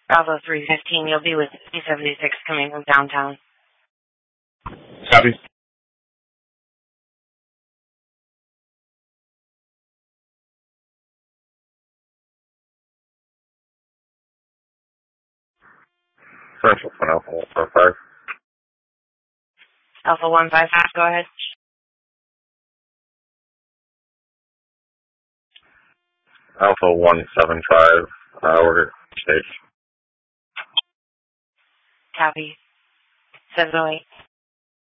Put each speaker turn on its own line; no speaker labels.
Bravo 315, you'll be with C76 coming from downtown.
Copy. Central for Alpha 155.
Alpha 155, go ahead.
Alpha 175, we're stage.
Copy. 708.